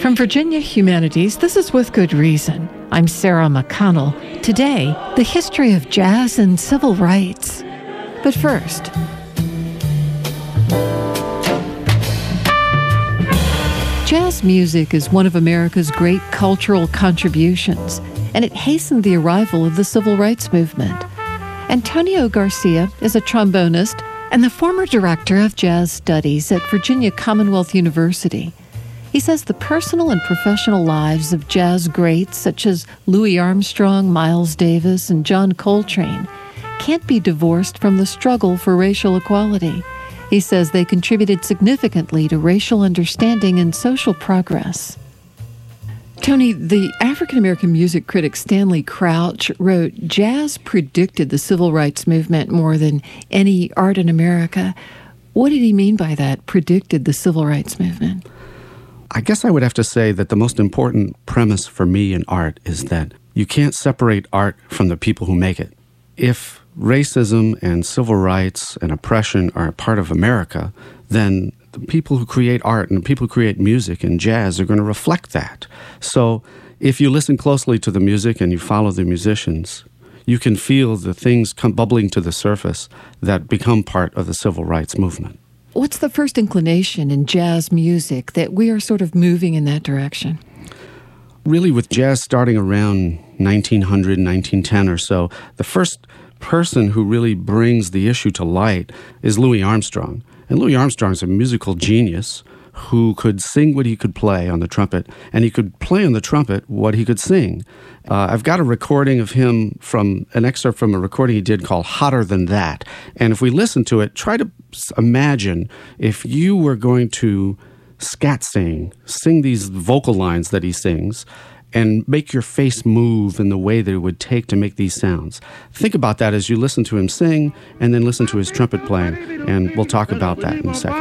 From Virginia Humanities, this is With Good Reason. I'm Sarah McConnell. Today, the history of jazz and civil rights. But first, jazz music is one of America's great cultural contributions, and it hastened the arrival of the civil rights movement. Antonio Garcia is a trombonist and the former director of jazz studies at Virginia Commonwealth University. He says the personal and professional lives of jazz greats such as Louis Armstrong, Miles Davis, and John Coltrane can't be divorced from the struggle for racial equality. He says they contributed significantly to racial understanding and social progress. Tony, the African-American music critic Stanley Crouch wrote, "Jazz predicted the civil rights movement more than any art in America." What did he mean by that, predicted the civil rights movement? I guess I would have to say that the most important premise for me in art is that you can't separate art from the people who make it. If racism and civil rights and oppression are a part of America, then the people who create art and the people who create music and jazz are going to reflect that. So if you listen closely to the music and you follow the musicians, you can feel the things come bubbling to the surface that become part of the civil rights movement. What's the first inclination in jazz music that we are sort of moving in that direction? Really, with jazz starting around 1900, 1910 or so, the first person who really brings the issue to light is Louis Armstrong. And Louis Armstrong is a musical genius who could sing what he could play on the trumpet, and he could play on the trumpet what he could sing. I've got a recording of him from an excerpt from a recording he did called Hotter Than That. And if we listen to it, try to imagine if you were going to scat sing these vocal lines that he sings, and make your face move in the way that it would take to make these sounds. Think about that as you listen to him sing, and then listen to his trumpet playing, and we'll talk about that in a second.